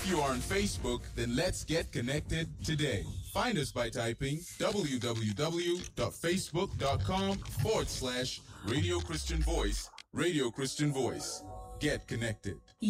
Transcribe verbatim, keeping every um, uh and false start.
If you are on Facebook, then let's get connected today. Find us by typing www.facebook.com forward slash Radio Christian Voice, Radio Christian Voice. Get connected.